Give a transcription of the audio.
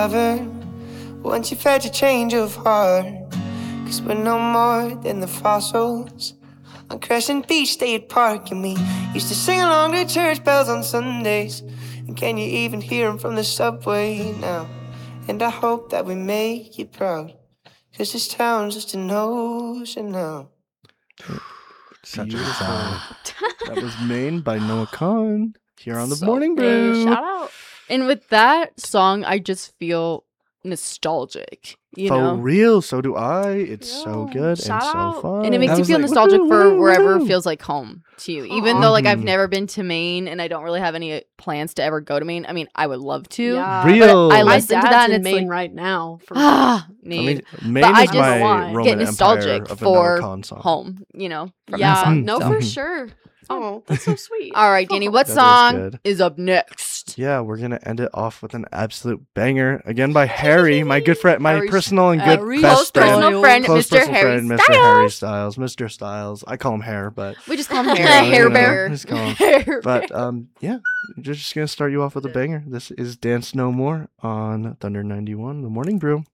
lover, once you've had your change of heart. Cause we're no more than the fossils on Crescent Beach State Park. And we used to sing along to church bells on Sundays. And can you even hear them from the subway now? And I hope that we make you proud, cause this town's just an ocean now. Such a good song. That was Maine by Noah Kahan here on the So Morning Brew. Shout out. And with that song, I just feel nostalgic, you For know? real, so do I. It's so Yeah. good and Shout so out. fun. And it makes I you was feel like, nostalgic woohoo, for wherever woohoo. feels like home to you. Even though like I've Mhm. never been to Maine and I don't really have any plans to ever go to Maine. I mean, I would love to. Yeah. Real. But I My listen to dad's that and in it's Maine like, right now. For ah, I Maine. mean, Maine I is just my get Roman nostalgic Empire of a for Noah Kahan song. home, you know? from that yeah, song, no, so. for sure. Oh, that's so sweet. All right, Danny, what That is song good. is up next? Yeah, we're gonna end it off with an absolute banger again by Harry, my good friend, my Harry- personal and good Harry best friend, Personal friend, close Mr. personal Harry friend, Mr. Harry Styles, Mr. Styles. I call him Hair, but We just call him Yeah, Hair, you Hair know, Bear. just call him. Hair But Bear. yeah, just gonna start you off with a banger. This is Dance No More on Thunder 91, the Morning Brew.